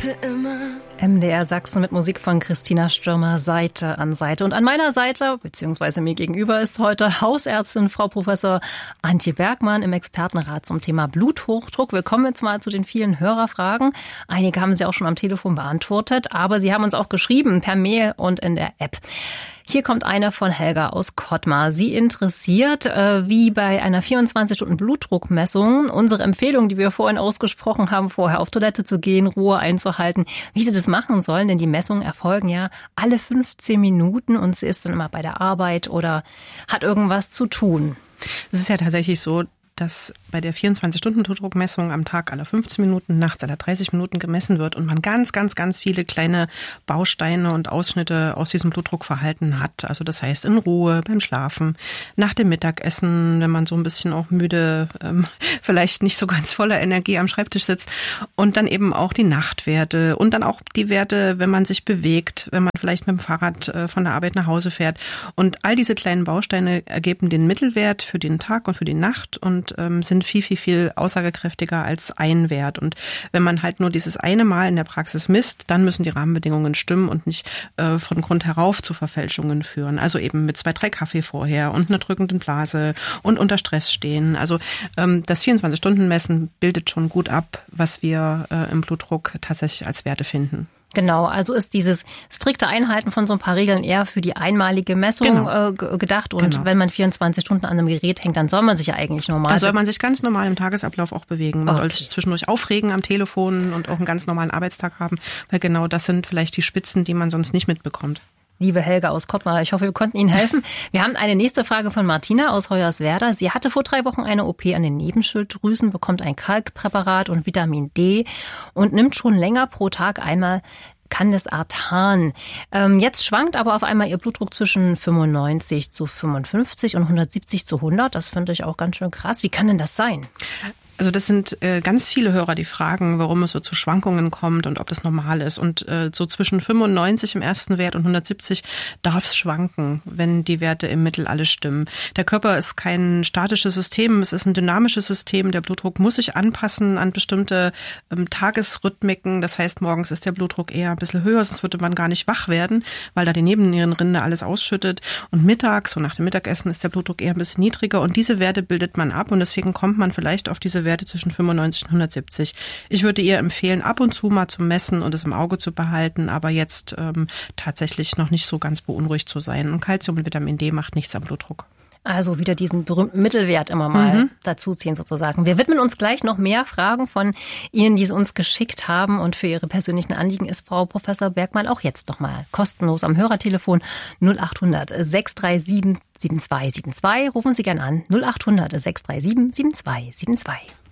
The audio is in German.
für immer. MDR Sachsen mit Musik von Christina Stürmer, Seite an Seite. Und an meiner Seite, beziehungsweise mir gegenüber, ist heute Hausärztin Frau Professor Antje Bergmann im Expertenrat zum Thema Bluthochdruck. Wir kommen jetzt mal zu den vielen Hörerfragen. Einige haben Sie auch schon am Telefon beantwortet, aber Sie haben uns auch geschrieben per Mail und in der App. Hier kommt eine von Helga aus Kottmar. Sie interessiert, wie bei einer 24-Stunden-Blutdruckmessung unsere Empfehlung, die wir vorhin ausgesprochen haben, vorher auf Toilette zu gehen, Ruhe einzuhalten, wie sie das machen sollen. Denn die Messungen erfolgen ja alle 15 Minuten und sie ist dann immer bei der Arbeit oder hat irgendwas zu tun. Es ist ja tatsächlich so, dass bei der 24-Stunden-Blutdruckmessung am Tag alle 15 Minuten, nachts alle 30 Minuten gemessen wird und man ganz viele kleine Bausteine und Ausschnitte aus diesem Blutdruckverhalten hat. Also das heißt in Ruhe, beim Schlafen, nach dem Mittagessen, wenn man so ein bisschen auch müde, vielleicht nicht so ganz voller Energie am Schreibtisch sitzt und dann eben auch die Nachtwerte und dann auch die Werte, wenn man sich bewegt, wenn man vielleicht mit dem Fahrrad von der Arbeit nach Hause fährt. Und all diese kleinen Bausteine ergeben den Mittelwert für den Tag und für die Nacht und sind viel aussagekräftiger als ein Wert. Und wenn man halt nur dieses eine Mal in der Praxis misst, dann müssen die Rahmenbedingungen stimmen und nicht von Grund herauf zu Verfälschungen führen. Also eben mit 2, 3 Kaffee vorher und einer drückenden Blase und unter Stress stehen. Also das 24-Stunden-Messen bildet schon gut ab, was wir im Blutdruck tatsächlich als Werte finden. Genau, also ist dieses strikte Einhalten von so ein paar Regeln eher für die einmalige Messung gedacht. Und wenn man 24 Stunden an einem Gerät hängt, dann soll man sich ja eigentlich normal... Da soll man sich ganz normal im Tagesablauf auch bewegen. Man soll sich zwischendurch aufregen am Telefon und auch einen ganz normalen Arbeitstag haben, weil genau das sind vielleicht die Spitzen, die man sonst nicht mitbekommt. Liebe Helga aus Kottmar, ich hoffe, wir konnten Ihnen helfen. Wir haben eine nächste Frage von Martina aus Hoyerswerda. Sie hatte vor 3 Wochen eine OP an den Nebenschilddrüsen, bekommt ein Kalkpräparat und Vitamin D und nimmt schon länger pro Tag einmal Candesartan. Jetzt schwankt aber auf einmal ihr Blutdruck zwischen 95 zu 55 und 170 zu 100. Das finde ich auch ganz schön krass. Wie kann denn das sein? Also das sind ganz viele Hörer, die fragen, warum es so zu Schwankungen kommt und ob das normal ist. Und so zwischen 95 im ersten Wert und 170 darf es schwanken, wenn die Werte im Mittel alle stimmen. Der Körper ist kein statisches System, es ist ein dynamisches System. Der Blutdruck muss sich anpassen an bestimmte Tagesrhythmiken. Das heißt, morgens ist der Blutdruck eher ein bisschen höher, sonst würde man gar nicht wach werden, weil da die Nebennierenrinde alles ausschüttet. Und mittags, so nach dem Mittagessen, ist der Blutdruck eher ein bisschen niedriger. Und diese Werte bildet man ab und deswegen kommt man vielleicht auf diese Werte zwischen 95 und 170. Ich würde ihr empfehlen, ab und zu mal zu messen und es im Auge zu behalten, aber jetzt tatsächlich noch nicht so ganz beunruhigt zu sein. Und Calcium und Vitamin D macht nichts am Blutdruck. Also wieder diesen berühmten Mittelwert immer mal dazuziehen sozusagen. Wir widmen uns gleich noch mehr Fragen von Ihnen, die Sie uns geschickt haben. Und für Ihre persönlichen Anliegen ist Frau Professor Bergmann auch jetzt nochmal kostenlos am Hörertelefon 0800 637 7272. Rufen Sie gern an 0800 637 7272.